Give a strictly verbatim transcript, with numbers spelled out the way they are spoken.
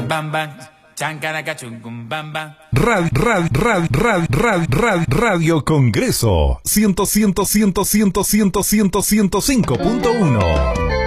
bam bam, chancaracachum bam bam. Radio, radio, radio, radio, radio, radio, Radio Congreso, cien, cien, cien, cien, cien, cien, cien, cien, ciento cinco punto uno.